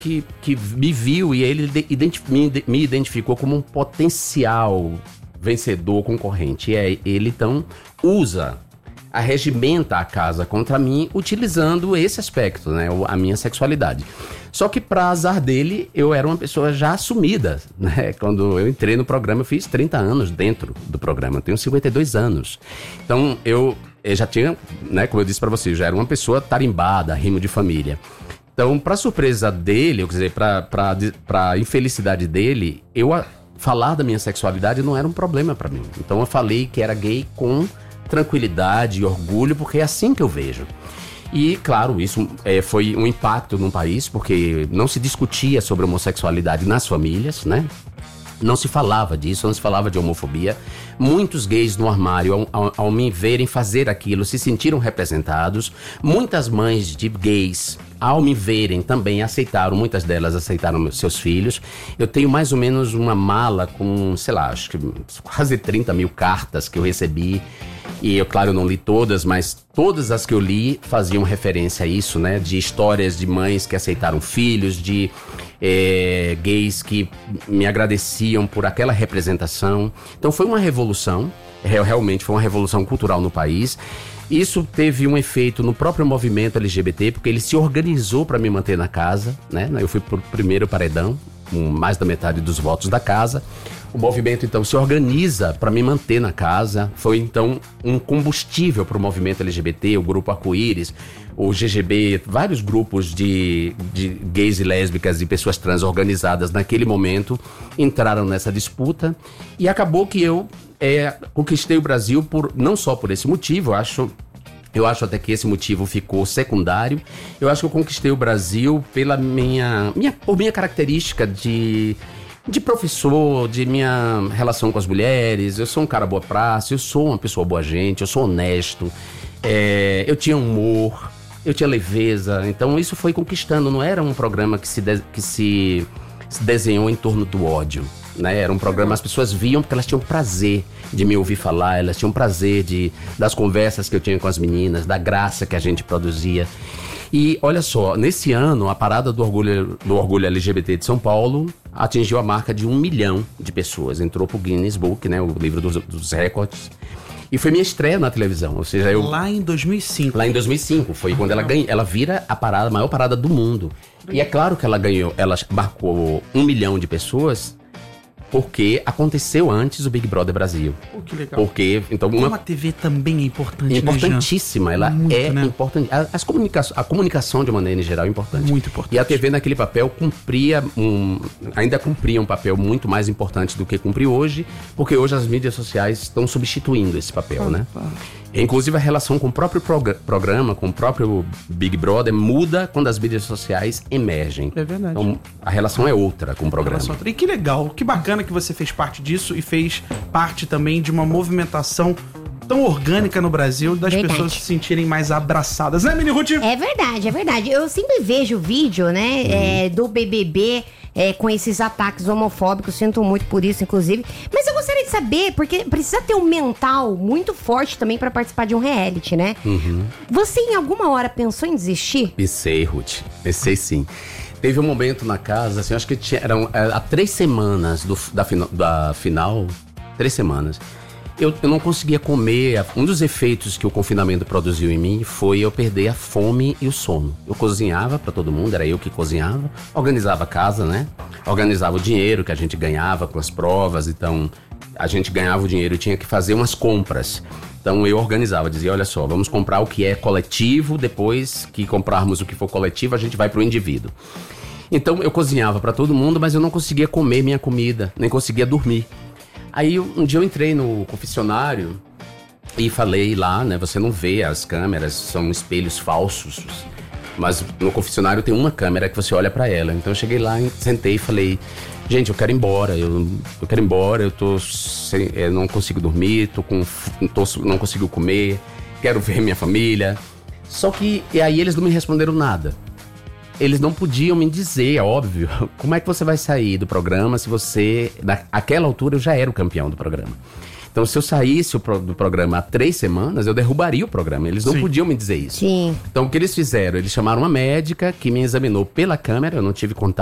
que me viu e ele me identificou como um potencial vencedor concorrente. E ele, então, arregimenta a casa contra mim, utilizando esse aspecto, né? A minha sexualidade. Só que, para azar dele, eu era uma pessoa já assumida, né? Quando eu entrei no programa, eu fiz 30 anos dentro do programa. Eu tenho 52 anos. Então, eu já tinha, né? Como eu disse para você, eu já era uma pessoa tarimbada, rimo de família. Então, para surpresa dele, quer dizer, para infelicidade dele, falar da minha sexualidade não era um problema para mim. Então, eu falei que era gay com tranquilidade e orgulho, porque é assim que eu vejo. E, claro, isso foi um impacto no país, porque não se discutia sobre homossexualidade nas famílias, né? Não se falava disso, não se falava de homofobia. Muitos gays no armário, ao me verem fazer aquilo, se sentiram representados. Muitas mães de gays, ao me verem, também aceitaram, muitas delas aceitaram seus filhos. Eu tenho mais ou menos uma mala com, sei lá, acho que quase 30 mil cartas que eu recebi. E eu, claro, não li todas, mas todas as que eu li faziam referência a isso, né? De histórias de mães que aceitaram filhos, de gays que me agradeciam por aquela representação. Então foi uma revolução, realmente foi uma revolução cultural no país. Isso teve um efeito no próprio movimento LGBT, porque ele se organizou para me manter na casa, né? Eu fui pro primeiro paredão, com mais da metade dos votos da casa. O movimento, então, se organiza para me manter na casa. Foi, então, um combustível para o movimento LGBT, o Grupo Arco-Íris, o GGB, vários grupos de gays e lésbicas e pessoas trans organizadas naquele momento entraram nessa disputa. E acabou que eu conquistei o Brasil não só por esse motivo, eu acho até que esse motivo ficou secundário. Eu acho que eu conquistei o Brasil por minha característica de professor, de minha relação com as mulheres. Eu sou um cara boa praça, eu sou uma pessoa boa gente, eu sou honesto, eu tinha humor, eu tinha leveza. Então isso foi conquistando, não era um programa que se desenhou em torno do ódio, né? Era um programa, as pessoas viam porque elas tinham prazer de me ouvir falar, elas tinham prazer das conversas que eu tinha com as meninas, da graça que a gente produzia. E olha só, nesse ano, a Parada do Orgulho LGBT de São Paulo atingiu a marca de 1 milhão de pessoas. Entrou pro Guinness Book, né, o livro dos recordes. E foi minha estreia na televisão, ou seja, Lá em 2005. Lá em 2005, foi quando ela vira a maior parada do mundo. E é claro que ela marcou 1 milhão de pessoas, porque aconteceu antes o Big Brother Brasil. Que legal. Porque, então, uma TV também é importante, importantíssima, né, ela muito, é né? importante. A comunicação, de maneira em geral, é importante. Muito importante. E a TV, naquele papel, ainda cumpria um papel muito mais importante do que cumpre hoje, porque hoje as mídias sociais estão substituindo esse papel, né? Inclusive, a relação com o próprio programa, com o próprio Big Brother, muda quando as mídias sociais emergem. É verdade. Então, a relação é outra com o programa. E que legal, que bacana que você fez parte disso e fez parte também de uma movimentação tão orgânica no Brasil, das pessoas se sentirem mais abraçadas, né, Mini Ruth? É verdade. Eu sempre vejo vídeo, né, do BBB com esses ataques homofóbicos, sinto muito por isso, inclusive. Mas eu gostaria de saber, porque precisa ter um mental muito forte também pra participar de um reality, né? Você em alguma hora pensou em desistir? Pensei, Ruth. Pensei sim. Teve um momento na casa, assim, acho que eram há 3 semanas da final, 3 semanas. Eu não conseguia comer. Um dos efeitos que o confinamento produziu em mim foi eu perder a fome e o sono. Eu cozinhava pra todo mundo, era eu que cozinhava, organizava a casa, né? Organizava o dinheiro que a gente ganhava com as provas, então a gente ganhava o dinheiro e tinha que fazer umas compras. Então eu organizava, dizia, olha só, vamos comprar o que é coletivo, depois que comprarmos o que for coletivo, a gente vai pro indivíduo. Então eu cozinhava pra todo mundo, mas eu não conseguia comer minha comida, nem conseguia dormir. Aí um dia eu entrei no confessionário e falei lá, né, você não vê as câmeras, são espelhos falsos, mas no confessionário tem uma câmera que você olha pra ela. Então eu cheguei lá, sentei e falei, gente, eu quero ir embora, eu não consigo dormir, não consigo comer, quero ver minha família. Só que, e aí eles não me responderam nada. Eles não podiam me dizer, é óbvio, como é que você vai sair do programa se você... Naquela altura eu já era o campeão do programa. Então, se eu saísse do programa há 3 semanas, eu derrubaria o programa. Eles não podiam me dizer isso. Sim. Então, o que eles fizeram? Eles chamaram uma médica que me examinou pela câmera, eu não tive contato